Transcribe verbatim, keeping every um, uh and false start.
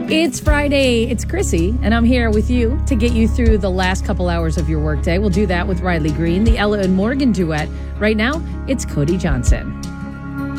It's Friday. It's Chrissy, and I'm here with you to get you through the last couple hours of your workday. We'll do that with Riley Green, the Ella and Morgan duet. Right now, it's Cody Johnson.